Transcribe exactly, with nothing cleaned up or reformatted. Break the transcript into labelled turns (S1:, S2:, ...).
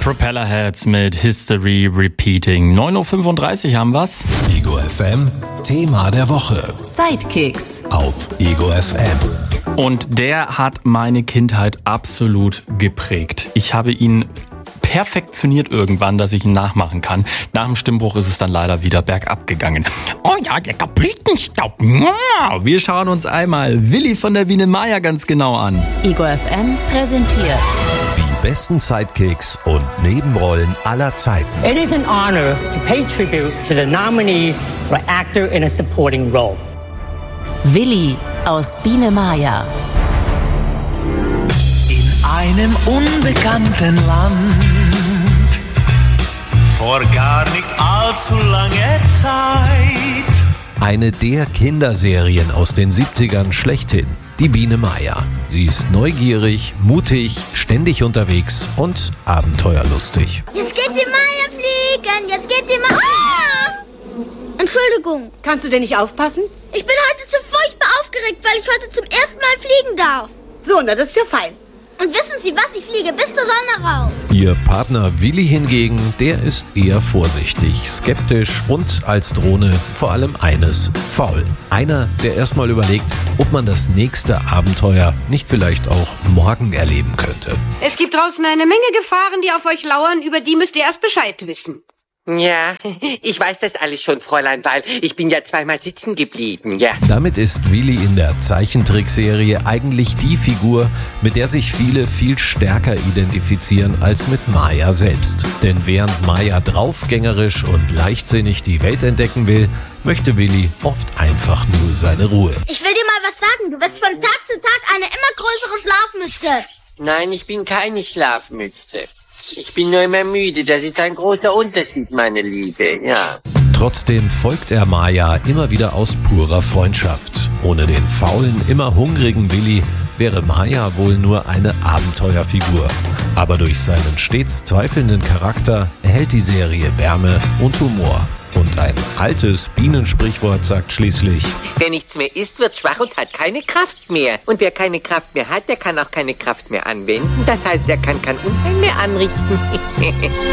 S1: Propellerheads mit History Repeating. neun Uhr fünfunddreißig haben wir's.
S2: Ego F M, Thema der Woche.
S3: Sidekicks
S2: Auf Ego F M.
S1: Und der hat meine Kindheit absolut geprägt. Ich habe ihn perfektioniert irgendwann, dass ich ihn nachmachen kann. Nach dem Stimmbruch ist es dann leider wieder bergab gegangen. Oh ja, lecker Blütenstaub. Wir schauen uns einmal Willi von der Biene Maya ganz genau an.
S3: Ego F M präsentiert
S2: Die besten Sidekicks und Nebenrollen aller Zeiten.
S4: It is an honor to pay tribute to the nominees for actor in a supporting role.
S3: Willi aus Biene Maya.
S5: In einem unbekannten Land, vor gar nicht allzu langer Zeit.
S2: Eine der Kinderserien aus den siebzigern schlechthin. Die Biene Maya. Sie ist neugierig, mutig, ständig unterwegs und abenteuerlustig.
S6: Jetzt geht die Maya fliegen, jetzt geht die Maya... Ah! Entschuldigung.
S7: Kannst du denn nicht aufpassen?
S6: Ich bin heute so furchtbar aufgeregt, weil ich heute zum ersten Mal fliegen darf.
S7: So, na, das ist ja fein.
S6: Und wissen Sie was? Ich fliege bis zur Sonne raus.
S2: Ihr Partner Willi hingegen, der ist eher vorsichtig, skeptisch und als Drohne vor allem eines, faul. Einer, der erstmal überlegt, ob man das nächste Abenteuer nicht vielleicht auch morgen erleben könnte.
S7: Es gibt draußen eine Menge Gefahren, die auf euch lauern, über die müsst ihr erst Bescheid wissen.
S8: Ja, ich weiß das alles schon, Fräulein, weil ich bin ja zweimal sitzen geblieben, ja.
S2: Damit ist Willi in der Zeichentrickserie eigentlich die Figur, mit der sich viele viel stärker identifizieren als mit Maya selbst. Denn während Maya draufgängerisch und leichtsinnig die Welt entdecken will, möchte Willi oft einfach nur seine Ruhe.
S6: Ich will dir mal was sagen. Du bist von Tag zu Tag eine immer größere Schlafmütze.
S8: Nein, ich bin keine Schlafmütze. Ich bin nur immer müde, das ist ein großer Unterschied, meine Liebe, ja.
S2: Trotzdem folgt er Maya immer wieder aus purer Freundschaft. Ohne den faulen, immer hungrigen Willi wäre Maya wohl nur eine Abenteuerfigur. Aber durch seinen stets zweifelnden Charakter erhält die Serie Wärme und Humor. Und ein altes Bienensprichwort sagt schließlich:
S8: Wer nichts mehr isst, wird schwach und hat keine Kraft mehr. Und wer keine Kraft mehr hat, der kann auch keine Kraft mehr anwenden. Das heißt, er kann kein Unheil mehr anrichten.